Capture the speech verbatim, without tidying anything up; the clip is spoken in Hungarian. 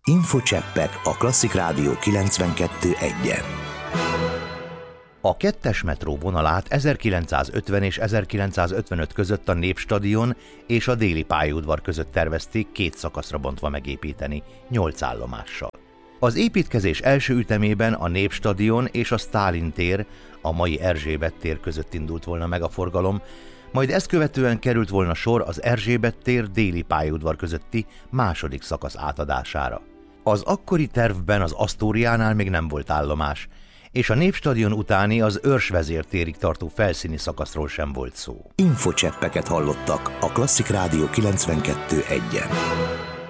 Infocseppek a Klasszik Rádió kilencvenkettő egyen. A kettes metró vonalát ezerkilencszázötven és ezerkilencszázötvenöt között a Népstadion és a Déli pályaudvar között tervezték két szakaszra bontva megépíteni, nyolc állomással. Az építkezés első ütemében a Népstadion és a Sztálin tér, a mai Erzsébet tér között indult volna meg a forgalom, majd ezt követően került volna sor az Erzsébet tér Déli pályaudvar közötti második szakasz átadására. Az akkori tervben az Asztóriánál még nem volt állomás, és a Népstadion utáni az Örs vezértérig tartó felszíni szakaszról sem volt szó. Infocseppeket hallottak a Klasszik Rádió kilencvenkettő egyen.